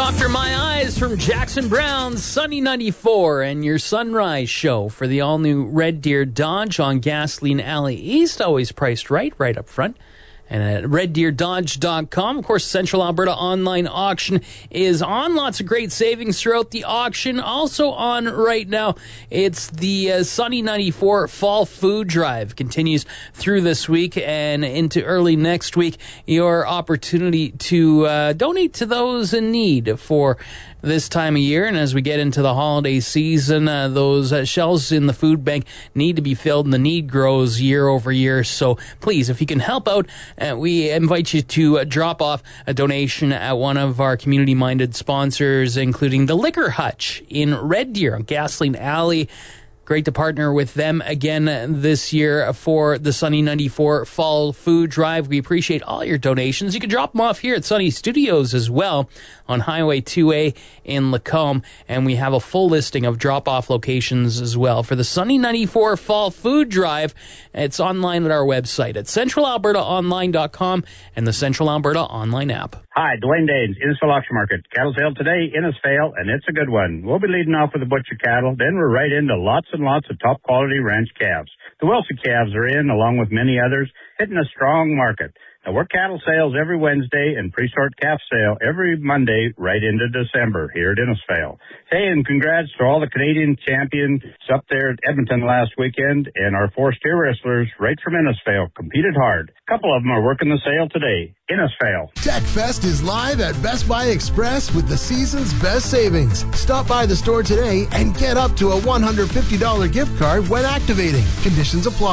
After My Eyes from Jackson Brown's Sunny 94 and your Sunrise Show for the all-new Red Deer Dodge on Gasoline Alley East. Always priced right up front. And at reddeerdodge.com, of course, Central Alberta Online Auction is on. Lots of great savings throughout the auction. Also on right now, it's the Sunny 94 Fall Food Drive. Continues through this week and into early next week. Your opportunity to donate to those in need for this time of year. And as we get into the holiday season, those shelves in the food bank need to be filled, and the need grows year over year. So please, if you can help out, we invite you to drop off a donation at one of our community-minded sponsors, including the Liquor Hutch in Red Deer on Gasoline Alley. Great to partner with them again this year for the Sunny 94 Fall Food Drive. We appreciate all your donations. You can drop them off here at Sunny Studios as well on Highway 2A in Lacombe. And we have a full listing of drop-off locations as well for the Sunny 94 Fall Food Drive. It's online at our website at centralalbertaonline.com and the Central Alberta Online app. Hi, Dwayne Danes, Innisfail Auction Market. Cattle sale today, Innisfail, and it's a good one. We'll be leading off with the butcher cattle, then we're right into lots and lots of top-quality ranch calves. The Wilson calves are in, along with many others, hitting a strong market. Now, we're cattle sales every Wednesday and pre-sort calf sale every Monday right into December here at Innisfail. Hey, and congrats to all the Canadian champions up there at Edmonton last weekend, and our 4 steer wrestlers right from Innisfail competed hard. A couple of them are working the sale today. Innisfail. Tech Fest is live at Best Buy Express with the season's best savings. Stop by the store today and get up to a $150 gift card when activating. Conditions apply.